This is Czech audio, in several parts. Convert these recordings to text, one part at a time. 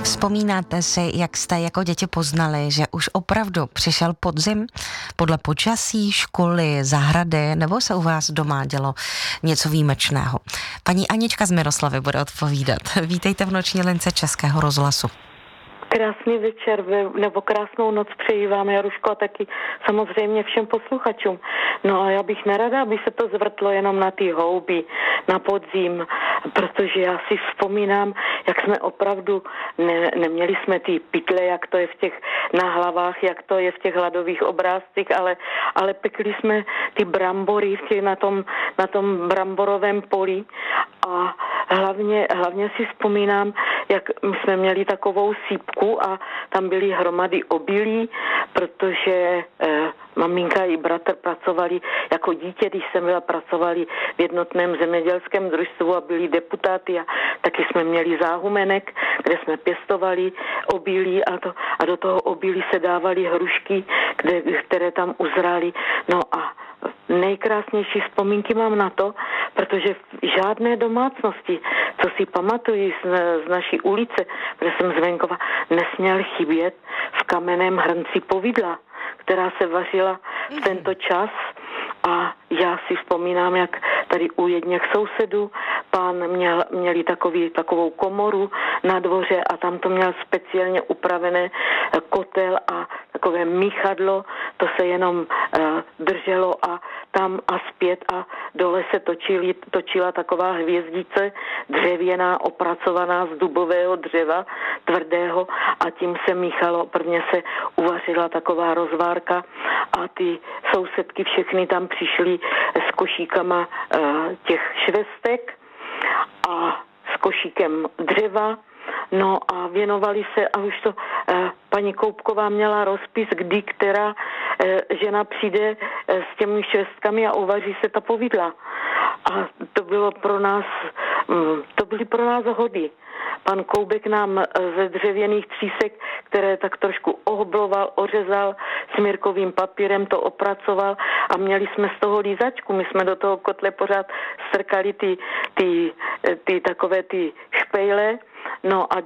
Vzpomínáte si, jak jste jako děti poznali, že už opravdu přišel podzim podle počasí, školy, zahrady, nebo se u vás doma dělo něco výjimečného? Paní Anička z Miroslavy bude odpovídat. Vítejte v noční lince Českého rozhlasu. Krásný večer, nebo krásnou noc přeji vám, Jaruško, a taky samozřejmě všem posluchačům. No a já bych nerada, aby se to zvrtlo jenom na ty houby, na podzim, protože já si vzpomínám, jak jsme opravdu, neměli jsme ty pytle, jak to je v těch na hlavách, jak to je v těch hladových obrázcích, ale pekli jsme ty brambory na tom bramborovém poli a hlavně si vzpomínám, jak my jsme měli takovou sípku a tam byly hromady obilí, protože maminka i bratr pracovali jako dítě, když jsem byla, pracovali v jednotném zemědělském družstvu a byli deputáty a taky jsme měli záhumenek, kde jsme pěstovali obilí a do toho obilí se dávaly hrušky, které tam uzrály. No a nejkrásnější vzpomínky mám na to, protože v žádné domácnosti, co si pamatuju z naší ulice, protože jsem z venkova, nesměl chybět v kamenném hrnci povidla, která se vařila v tento čas. A já si vzpomínám, jak tady u jedněch sousedů pán měli takovou komoru na dvoře a tam to měl speciálně upravené kotel a takové míchadlo, to se jenom drželo a tam a zpět a dole se točila taková hvězdice dřevěná, opracovaná z dubového dřeva, tvrdého, a tím se míchalo, prvně se uvařila taková rozvárka a ty sousedky všechny tam přišly s košíkama těch švestek a s košíkem dřeva. No a věnovali se, a už to paní Koupková měla rozpis, kdy která žena přijde s těmi švestkami a uvaří se ta povidla. A to byly pro nás hody. Pan Koubek nám ze dřevěných třísek, které tak trošku ohbloval, ořezal, smírkovým papírem to opracoval a měli jsme z toho lízačku. My jsme do toho kotle pořád strkali ty takové ty špejle. No a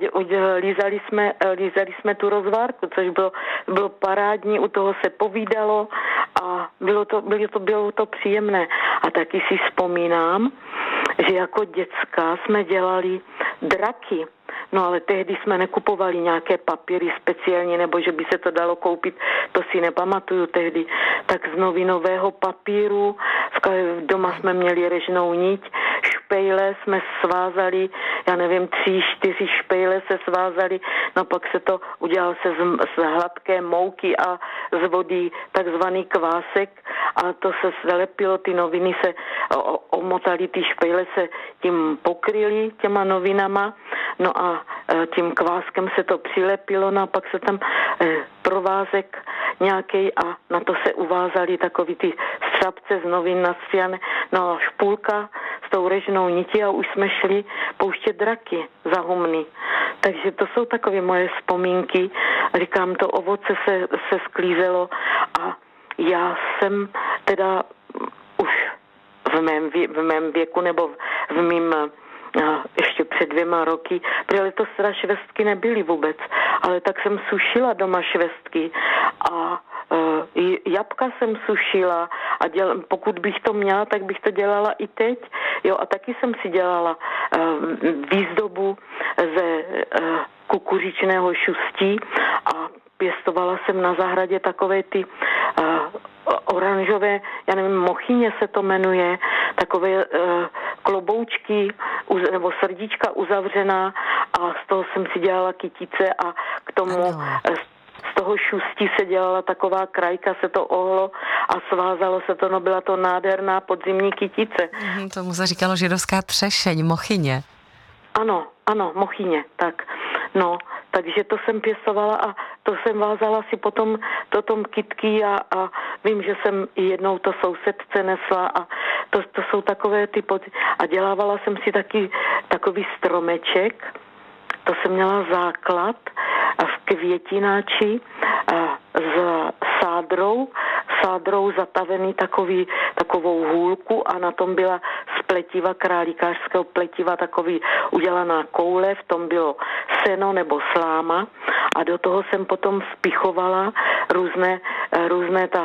lízali jsme tu rozvárku, což bylo parádní, u toho se povídalo a bylo to příjemné. A taky si vzpomínám, že jako děcka jsme dělali draky. No ale tehdy jsme nekupovali nějaké papíry speciálně, nebo že by se to dalo koupit, to si nepamatuju tehdy. Tak z novinového papíru, doma jsme měli režnou niť, špejle jsme svázali, já nevím, 3-4 špejle se svázali, no pak se to udělal se z hladké mouky a z vody takzvaný kvásek a to se zalepilo, ty noviny se omotali, ty špejle se tím pokryly těma novinama, no a tím kváskem se to přilepilo, no a pak se tam provázek nějaký a na to se uvázali takový ty střapce z novin nastřiané, no a špůlka s tou režnou nití a už jsme šli pouštět draky za humny. Takže to jsou takové moje vzpomínky. Říkám, to ovoce se sklízelo a já jsem teda už v mém věku nebo v mým ještě před 2 roky, protože letos teda švestky nebyly vůbec, ale tak jsem sušila doma švestky a jabka jsem sušila a pokud bych to měla, tak bych to dělala i teď. Jo, a taky jsem si dělala výzdobu ze kukuřičného šustí a pěstovala jsem na zahradě takové ty oranžové, já nevím, mochyně se to jmenuje, takové kloboučky nebo srdíčka uzavřená a z toho jsem si dělala kytice a k tomu z toho šustí se dělala taková krajka, se to ohlo a svázalo se to, no byla to nádherná podzimní kytice. Tomu se říkalo židovská třešeň, mochyně. Ano, mochyně, tak. No, takže to jsem pěstovala a to jsem vázala si potom kytky a vím, že jsem i jednou to sousedce nesla a to jsou takové ty a dělávala jsem si taky takový stromeček, to jsem měla základ v květináči s sádrou zatavený takovou hůlku a na tom byla pletiva, králíkářského pletiva, takový udělaná koule, v tom bylo seno nebo sláma a do toho jsem potom vpichovala různé ta